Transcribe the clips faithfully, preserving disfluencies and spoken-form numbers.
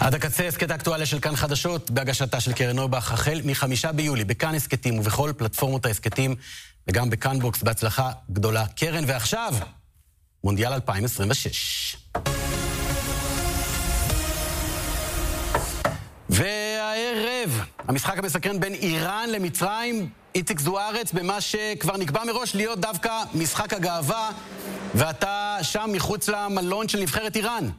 עד הקצה, הסקט האקטואליה של כאן חדשות, בהגשתה של קרן נויבך, החל מחמישה ביולי, בכאן הסקטים ובכל פלטפורמות ההסקטים, וגם בכאן בוקס, בהצלחה גדולה. קרן, ועכשיו, מונדיאל אלפיים עשרים ושש. והערב, המשחק המסקרן בין איראן למצרים, איציק זוארץ, במה שכבר נקבע מראש להיות דווקא משחק הגאווה, ואתה שם מחוץ למלון של נבחרת איראן.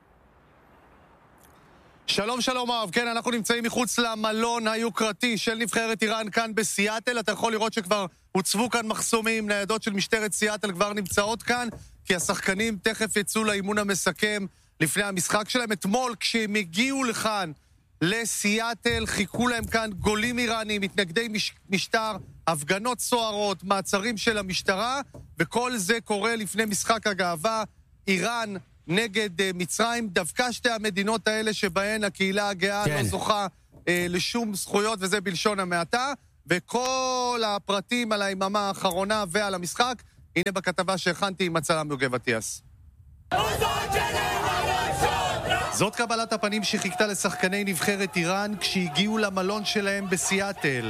שלום שלום אהב, כן, אנחנו נמצאים מחוץ למלון היוקרתי של נבחרת איראן כאן בסיאטל. אתה יכול לראות שכבר הוצבו כאן מחסומים, ניידות של משטרת סיאטל כבר נמצאות כאן, כי השחקנים תכף יצאו לאימון המסכם לפני המשחק שלהם. אתמול כשהם הגיעו לכאן לסיאטל, חיכו להם כאן גולים איראנים, מתנגדי מש... משטר, הפגנות סוערות, מעצרים של המשטרה, וכל זה קורה לפני משחק הגאווה, איראן נגד uh, מצרים, דווקא שתי המדינות האלה שבהן הקהילה הגאה כן. לא זוכה uh, לשום זכויות, וזה בלשון המעטה, וכל הפרטים על היממה האחרונה ועל המשחק, הנה בכתבה שהכנתי עם הצלם יוגב אטיאס. זאת קבלת הפנים שחיכתה לשחקני נבחרת איראן כשהגיעו למלון שלהם בסיאטל.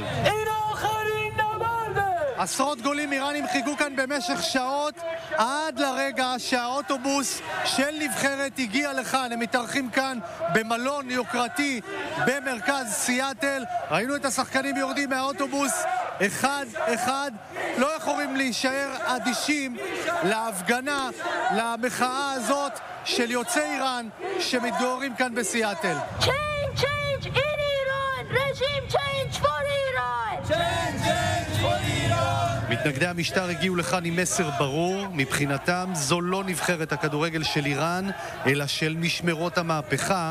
עשרות גולים איראנים חיכו כאן במשך שעות עד לרגע שהאוטובוס של נבחרת הגיע לכאן. הם מתארחים כאן במלון יוקרתי במרכז סיאטל. ראינו את השחקנים יורדים מהאוטובוס אחד אחד. לא יכולים להישאר אדישים להפגנה, למחאה הזאת של יוצאי איראן שמתגוררים כאן בסיאטל. Change, change in Iran! Regime change for Iran! Change, change for Iran! מתנגדי המשטר הגיעו לכאן עם מסר ברור. מבחינתם זו לא נבחרת הכדורגל של איראן, אלא של משמרות המהפכה.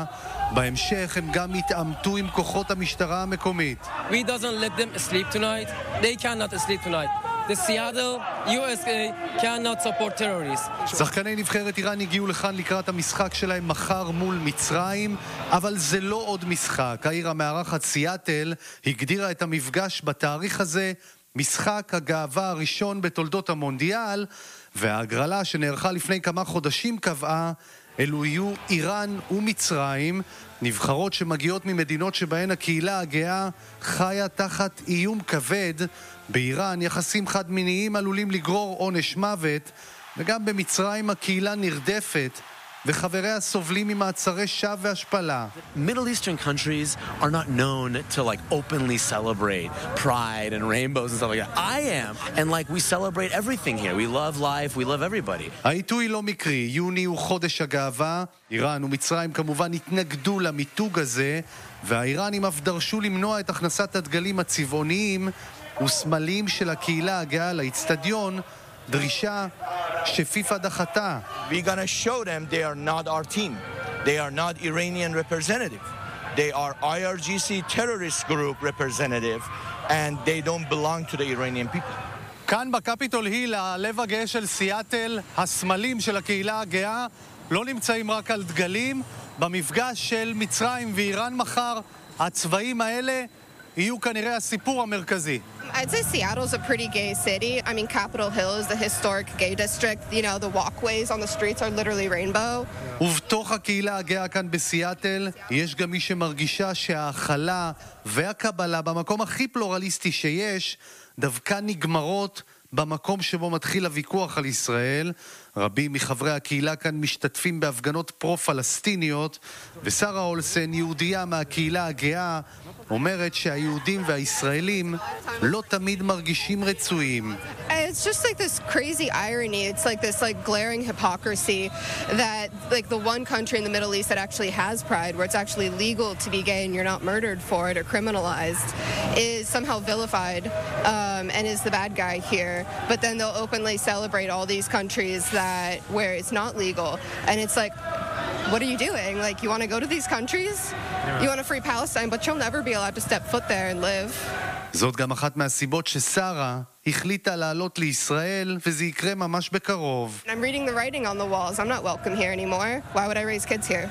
בהמשך הם גם התעמתו עם כוחות המשטרה המקומית. We doesn't let them sleep tonight. They cannot sleep tonight. The Seattle, U S A cannot support terrorists. שחקני נבחרת איראן הגיעו לכאן לקראת המשחק שלהם מחר מול מצרים, אבל זה לא עוד משחק. העיר המארחת סיאטל הגדירה את המפגש בתאריך הזה משחק הגאווה הראשון בתולדות המונדיאל, וההגרלה שנערכה לפני כמה חודשים קבעה אלו יהיו איראן ומצרים, נבחרות שמגיעות ממדינות שבהן הקהילה הגאה חיה תחת איום כבד. באיראן יחסים חד מיניים עלולים לגרור עונש מוות, וגם במצרים הקהילה נרדפת וחבריה סובלים ממעצרי שווא והשפלה. Middle Eastern countries are not known to like openly celebrate pride and rainbows and stuff like that. I am, and like we celebrate everything here. We love life, we love everybody. העיתוי לא מקרי, יוני הוא חודש הגאווה. איראן ומצרים כמובן התנגדו למיתוג הזה, והאיראנים אף דרשו למנוע את הכנסת הדגלים הצבעוניים וסמלים של הקהילה הגאה לאצטדיון, דרישה שפיפה דחתה. We're gonna show them they are not our team. They are not Iranian representative. They are I R G C terrorist group representative, and they don't belong to the Iranian people. כאן בקפיטול היל, הלב הגאה של סיאטל, הסמלים של הקהילה הגאה לא נמצאים רק על דגלים. במפגש של מצרים ואיראן מחר, הצבעים האלה יהיו כנראה הסיפור המרכזי. I'd say Seattle's a pretty gay city. I mean, Capitol Hill is the historic gay district. You know, the walkways on the streets are literally rainbow. ובתוך הקהילה הגאה כאן בסיאטל, יש גם מי שמרגישה שההכלה והקבלה במקום הכי פלורליסטי שיש, דווקא נגמרות במקום שבו מתחיל הוויכוח על ישראל. רבים מחברי הקהילה כאן משתתפים בהפגנות פרו-פלסטיניות, ושרה אולסן, יהודייה מהקהילה הגאה, אומרת שהיהודים והישראלים לא תמיד מרגישים רצויים. It's just like this crazy irony. It's like this like glaring hypocrisy that like the one country in the Middle East that actually has pride, where it's actually legal to be gay and you're not murdered for it or criminalized, is somehow vilified um, and is the bad guy here. But then they'll openly celebrate all these countries that where it's not legal, and it's like, what are you doing? Like, you want to go to these countries? You want to free Palestine, but you'll never be allowed to step foot there and live. זאת גם אחת מהסיבות ששרה החליטה לעלות לישראל, וזה יקרה ממש בקרוב. I'm reading the writing on the walls. I'm not welcome here anymore. Why would I raise kids here?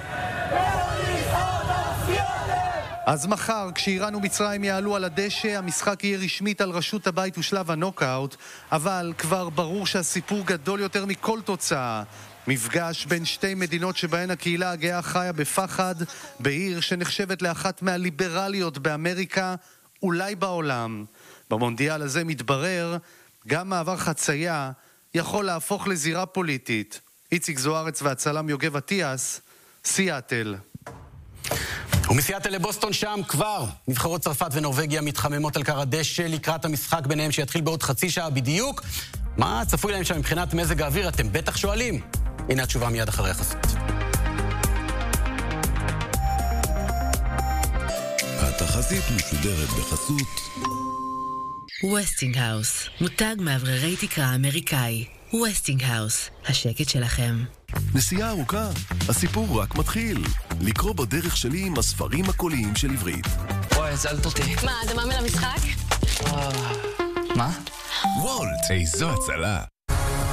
אז מחר, כשאיראן ומצרים יעלו על הדשא, המשחק יהיה רשמית על רשות הבית ושלב הנוקאוט, אבל כבר ברור שהסיפור גדול יותר מכל תוצאה. מפגש בין שתי מדינות שבהן הקהילה הגאה חיה בפחד, בעיר שנחשבת לאחת מהליברליות באמריקה, אולי בעולם. במונדיאל הזה מתברר, גם מעבר חצייה יכול להפוך לזירה פוליטית. איציק זוארץ והצלם יוגב עטיאס, סיאטל. ומסיאטל לבוסטון שם כבר נבחרות צרפת ונורווגיה מתחממות על קר הדשא לקראת המשחק ביניהם שיתחיל בעוד חצי שעה בדיוק. מה צפוי להם שם מבחינת מזג האוויר? אתם בטח שואלים. הנה התשובה מיד אחרי החסות. התחזית משודרת בחסות ווסטינגהאוס, מותג מאווררי תקרה אמריקאי. ווסטינגהאוס, השקט שלכם. נסיעה ארוכה, הסיפור רק מתחיל. לקרוא בדרך שלי עם הספרים הקוליים של עברית. וואי, הצלת אותי. מה, אתה מאמין למשחק? מה? וולט, איזו הצלה.